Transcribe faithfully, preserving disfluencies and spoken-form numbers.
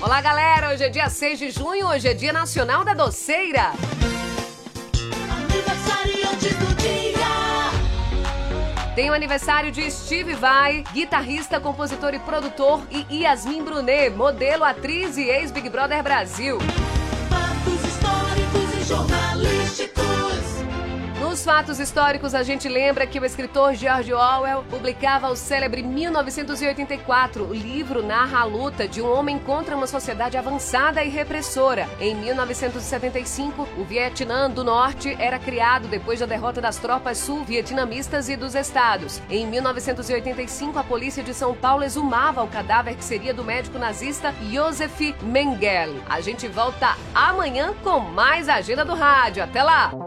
Olá, galera! Hoje é dia seis de junho, hoje é dia nacional da doceira. Aniversariantes do dia. Tem o aniversário de Steve Vai, guitarrista, compositor e produtor, e Yasmin Brunet, modelo, atriz e ex-Big Brother Brasil. Fatos históricos e jornalísticos. Nos fatos históricos, a gente lembra que o escritor George Orwell publicava o célebre mil novecentos e oitenta e quatro. O livro narra a luta de um homem contra uma sociedade avançada e repressora. Em mil novecentos e setenta e cinco, o Vietnã do Norte era criado depois da derrota das tropas sul-vietnamistas e dos estados. Em mil novecentos e oitenta e cinco, a polícia de São Paulo exumava o cadáver que seria do médico nazista Josef Mengele. A gente volta amanhã com mais Agenda do Rádio. Até lá!